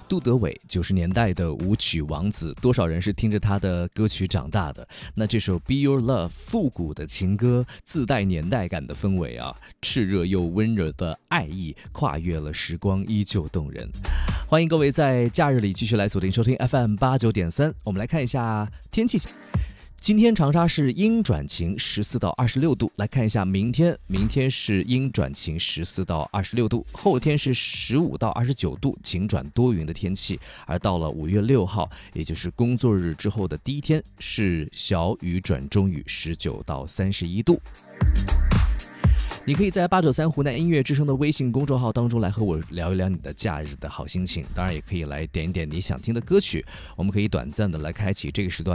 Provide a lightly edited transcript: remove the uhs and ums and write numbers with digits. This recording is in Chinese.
杜德伟90年代的舞曲王子，多少人是听着他的歌曲长大的。那这首 Be Your Love 复古的情歌，自带年代感的氛围啊，炽热又温柔的爱意，跨越了时光，依旧动人。欢迎各位在假日里继续来锁定收听 FM89.3。我们来看一下天气。今天长沙是阴转晴，14到26度。来看一下明天是阴转晴，14到26度。后天是15到29度，晴转多云的天气。而到了5月6号，也就是工作日之后的第一天，是小雨转中雨，19到31度。你可以在893湖南音乐之声的微信公众号当中来和我聊一聊你的假日的好心情，当然也可以来点一点你想听的歌曲，我们可以短暂的来开启这个时段